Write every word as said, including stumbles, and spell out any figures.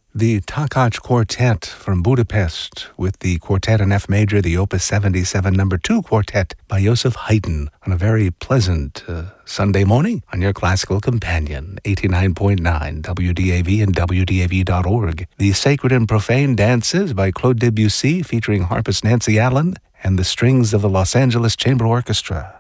The Takács Quartet from Budapest with the Quartet in F major, the Opus seventy-seven number two Quartet by Joseph Haydn on a very pleasant uh, Sunday morning on your classical companion, eighty-nine point nine W D A V and W D A V dot org. The Sacred and Profane Dances by Claude Debussy featuring harpist Nancy Allen and the strings of the Los Angeles Chamber Orchestra.